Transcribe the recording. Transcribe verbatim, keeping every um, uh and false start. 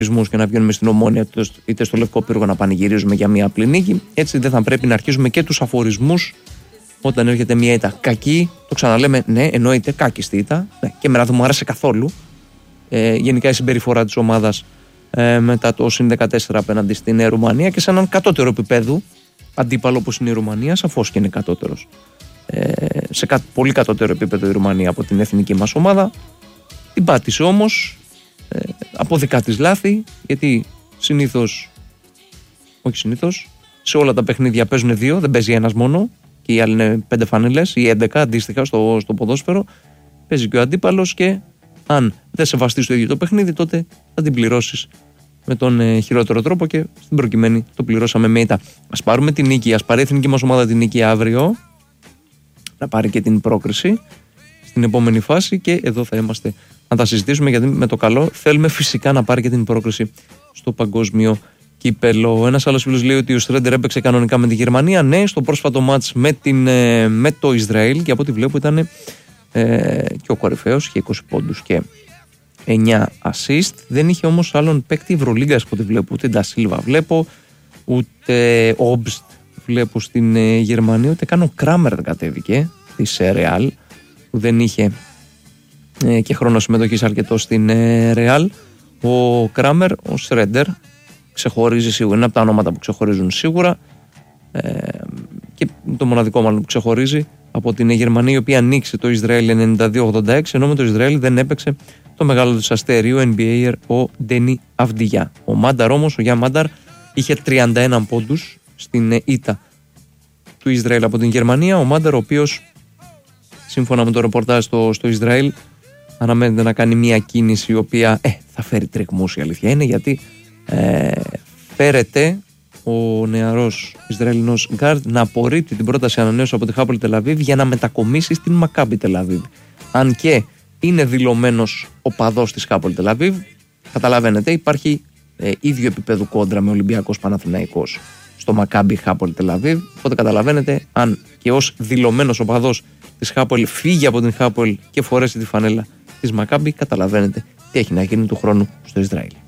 και να βγαίνουμε στην Ομόνια είτε στο Λευκό Πύργο να πανηγυρίζουμε για μια απλή νίκη. Έτσι δεν θα πρέπει να αρχίζουμε και τους αφορισμούς όταν έρχεται μια ήττα κακή. Το ξαναλέμε, ναι, εννοείται κάκιστη ήττα. Ναι, και εμένα δεν μου άρεσε καθόλου. Ε, γενικά η συμπεριφορά της ομάδας ε, μετά το συν δεκατέσσερα απέναντι στην Ρουμανία και σε έναν κατώτερο επίπεδο αντίπαλο όπως είναι η Ρουμανία, σαφώς και είναι κατώτερος. Ε, σε κα, πολύ κατώτερο επίπεδο η Ρουμανία από την εθνική μας ομάδα. Την πάτησε όμως ε, από δικά της λάθη, γιατί συνήθως, όχι συνήθως, σε όλα τα παιχνίδια παίζουν δύο, δεν παίζει ένας μόνο και οι άλλοι είναι πέντε φανέλες ή έντεκα αντίστοιχα στο, στο ποδόσφαιρο. Παίζει και ο αντίπαλος και αν δεν σεβαστείς το ίδιο το παιχνίδι, τότε θα την πληρώσεις με τον ε, χειρότερο τρόπο και στην προκειμένη το πληρώσαμε με ήττα. Ας πάρουμε την νίκη, ας πάρει η εθνική μας ομάδα την νίκη αύριο, να πάρει και την πρόκριση στην επόμενη φάση και εδώ θα είμαστε να τα συζητήσουμε, γιατί με το καλό θέλουμε φυσικά να πάρει και την πρόκριση στο παγκόσμιο κύπελο. Ένας άλλος φίλος λέει ότι ο Στρέντερ έπαιξε κανονικά με τη Γερμανία. Ναι, στο πρόσφατο μάτς με, την, ε, με το Ισραήλ και από ό,τι βλέπω ήταν ε, και ο κορυφαίος, είχε είκοσι πόντους και εννιά assist. Δεν είχε όμως άλλον παίκτη Ευρωλίγκας από ό,τι βλέπω. Ούτε Ντασίλβα βλέπω, ούτε Όμπστ βλέπω στην ε, Γερμανία, ούτε καν ο Κράμερ δεν κατέβηκε της Ρεάλ, που δεν είχε ε, και χρόνο συμμετοχής αρκετό στην ε, Ρεάλ. Ο Κράμερ, ο Σρέντερ ξεχωρίζει σίγουρα, είναι από τα ονόματα που ξεχωρίζουν σίγουρα ε, και το μοναδικό μάλλον που ξεχωρίζει από την Γερμανία, η οποία ανοίξει το Ισραήλ ενενήντα δύο ογδόντα έξι, ενώ με το Ισραήλ δεν έπαιξε το μεγάλο του αστέρι, ο εν μπι έι ο Ντένι Αυντιγιά. Ο Μάνταρ όμως, ο Γιά Μάνταρ, είχε τριάντα ένα πόντους στην ήττα του Ισραήλ από την Γερμανία. Ο Μάνταρ, ο οποίος σύμφωνα με το ρεπορτάζ στο, στο Ισραήλ αναμένεται να κάνει μια κίνηση η οποία ε, θα φέρει τριγμούς, η αλήθεια είναι, γιατί ε, φέρεται ο νεαρός Ισραηλινός γκάρντ να απορρίπτει την πρόταση ανανέωση από τη Χάπολ Τελαβίβ για να μετακομίσει στην Μακάμπι Τελαβίβ. Αν και είναι δηλωμένος οπαδός της Χάπολ Τελαβίβ, καταλαβαίνετε, υπάρχει ε, ίδιο επίπεδο κόντρα με Ολυμπιακός Παναθηναϊκός στο Μακάμπι Χάπολ Τελαβίβ. Οπότε καταλαβαίνετε, αν και ως δηλωμένος οπαδός της Χάπολ φύγει από την Χάπολ και φορέσει τη φανέλα της Μακάμπι, καταλαβαίνετε τι έχει να γίνει του χρόνου στο Ισραήλ.